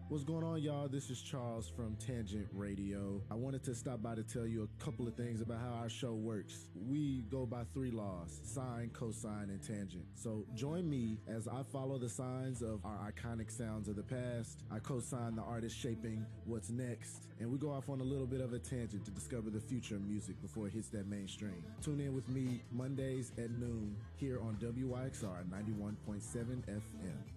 What's going on, y'all? This is Charles from Tangent Radio. I wanted to stop by to tell you a couple of things about how our show works. We go by 3 laws: sine, cosine, and tangent. So join me as I follow the signs of our iconic sounds of the past. I co-sign the artist shaping what's next, and we go off on a little bit of a tangent to discover the future of music before it hits that mainstream. Tune in with me Mondays at noon here on WYXR 91.7 FM.